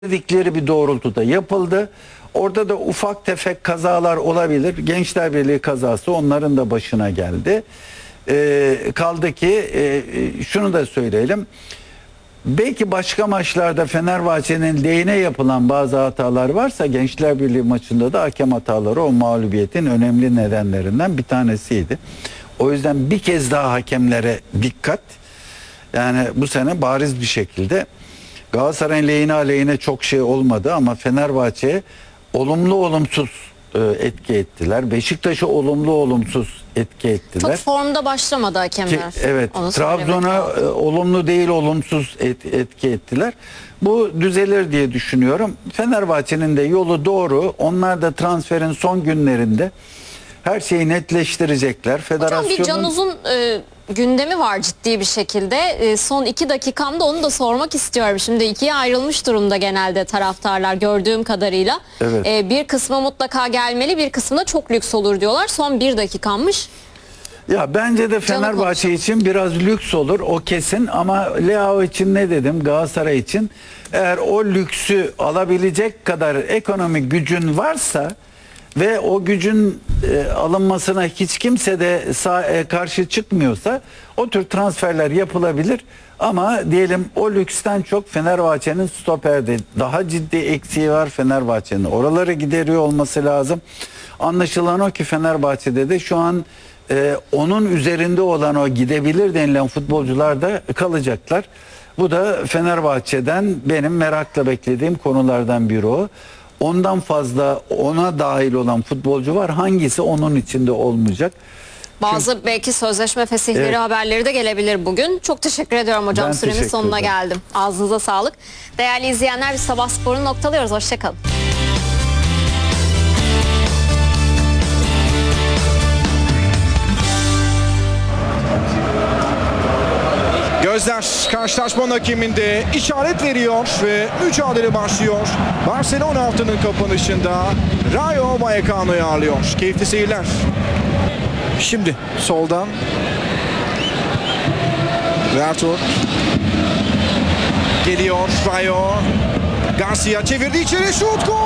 dedikleri bir doğrultuda yapıldı. Orada da ufak tefek kazalar olabilir. Gençler Birliği kazası onların da başına geldi. Kaldı ki şunu da söyleyelim. Belki başka maçlarda Fenerbahçe'nin lehine yapılan bazı hatalar varsa Gençler Birliği maçında da hakem hataları o mağlubiyetin önemli nedenlerinden bir tanesiydi. O yüzden bir kez daha hakemlere dikkat. Yani bu sene bariz bir şekilde Galatasaray'ın lehine aleyhine çok şey olmadı ama Fenerbahçe'ye olumlu olumsuz etki ettiler. Beşiktaş'a olumlu olumsuz etki ettiler. Çok formda başlamadı hakemler. Evet. Trabzon'a olumlu değil olumsuz etki ettiler. Bu düzelir diye düşünüyorum. Fenerbahçe'nin de yolu doğru. Onlar da transferin son günlerinde her şeyi netleştirecekler. Hocam bir Can Uzun gündemi var ciddi bir şekilde. Son 2 dakikamda onu da sormak istiyorum. Şimdi ikiye ayrılmış durumda genelde taraftarlar gördüğüm kadarıyla. Evet. Bir kısmı mutlaka gelmeli, bir kısmında çok lüks olur diyorlar. Son 1 dakikanmış. Ya bence de Fenerbahçe için biraz lüks olur o kesin ama Leao için ne dedim, Galatasaray için eğer o lüksü alabilecek kadar ekonomik gücün varsa ve o gücün alınmasına hiç kimse de karşı çıkmıyorsa o tür transferler yapılabilir. Ama diyelim o lüksten çok Fenerbahçe'nin stoperde daha ciddi eksiği var Fenerbahçe'nin. Oraları gideriyor olması lazım. Anlaşılan o ki Fenerbahçe'de de şu an onun üzerinde olan o gidebilir denilen futbolcular da kalacaklar. Bu da Fenerbahçe'den benim merakla beklediğim konulardan biri o. Ondan fazla ona dahil olan futbolcu var. Hangisi onun içinde olmayacak? Bazı belki sözleşme fesihleri haberleri de gelebilir bugün. Çok teşekkür ediyorum hocam. Ben Sürenin sonuna geldim. Ağzınıza sağlık. Değerli izleyenler, biz Sabah Spor'u noktalıyoruz. Hoşçakalın. Gözler karşılaşmanın hakeminde işaret veriyor ve mücadele başlıyor. Barcelona haftanın kapanışında Rayo Vallecano'yu ağırlıyor. Keyifli seyirler. Şimdi soldan Vertur geliyor. Rayo Garcia çevirdi içeri, şut, gol!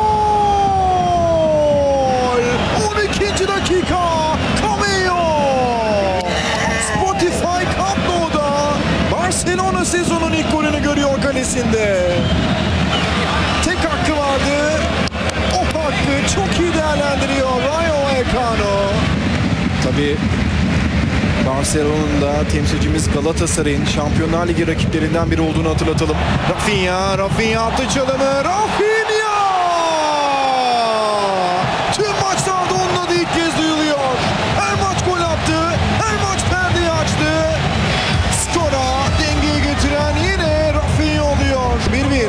12. dakika Cameo Spotify Camp Nou'da Barcelona sezonun ilk golünü görüyor kalesinde. Tek hakkı vardı. O hakkı çok iyi değerlendiriyor Rayo Vallecano. Tabii Barcelona'nın da temsilcimiz Galatasaray'ın Şampiyonlar Ligi rakiplerinden biri olduğunu hatırlatalım. Rafinha attı çalımı. Rafinha! Tüm maçlarda onun adı ilk kez duyuluyor. Her maç gol attı. Her maç perdeyi açtı. Skora dengeyi getiren yine Rafinha oluyor. 1-1.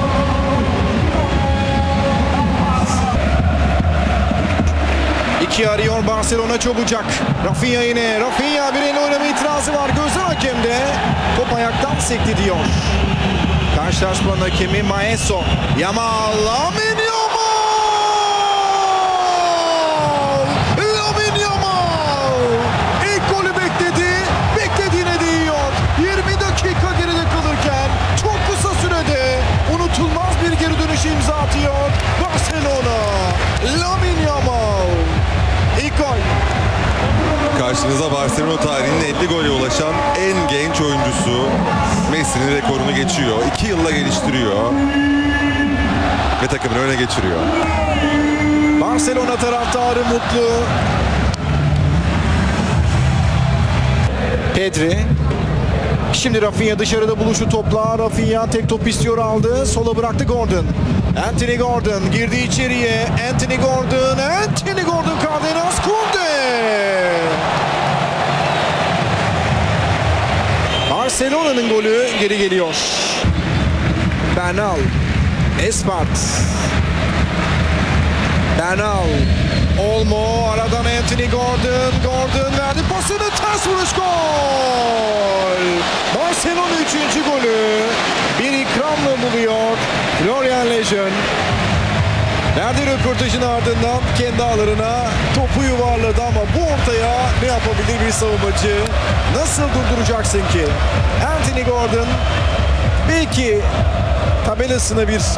İki arıyor Barcelona çabucak. Rafinha yine. Rafinha bir elle oynama itirazı var. Gözler hakemde. Top ayaktan sekti diyor. Karşılaşmanın hakemi Maeso. Yamal. Lamine Yamal! Lamine Yamal! İlk golü bekledi. Beklediğine değiyor. 20 dakika geride kalırken çok kısa sürede unutulmaz bir geri dönüş imza atıyor Barcelona. Lamine Yamal. İlk gol. Karşınıza Barcelona tarihinin 50 gole ulaşan en genç oyuncusu. Messi'nin rekorunu geçiyor. 2 yılla geliştiriyor. Ve takımını öne geçiriyor. Barcelona taraftarı mutlu. Pedri. Şimdi Rafinha dışarıda buluşu topla. Rafinha tek top istiyor, aldı. Sola bıraktı Gordon. Anthony Gordon girdi içeriye. Anthony Gordon Cardenas Kunde. Barcelona'nın golü geri geliyor. Bernal. Espart. Bernal. Olmo aradan Anthony Gordon verdi pasını, ters vuruş, gol! Barcelona 3. golü bir ikramla buluyor Florian Lejeune. Verdiği röportajın ardından kendi ağlarına topu yuvarladı ama bu ortaya ne yapabilir bir savunmacı? Nasıl durduracaksın ki? Anthony Gordon belki tabelasına bir